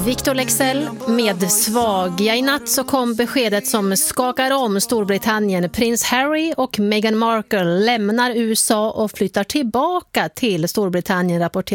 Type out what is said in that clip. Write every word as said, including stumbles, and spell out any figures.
Victor Leksell med Svag. Ja, i natt så kom beskedet som skakar om Storbritannien. Prins Harry och Meghan Markle lämnar U S A och flyttar tillbaka till Storbritannien, rapporterar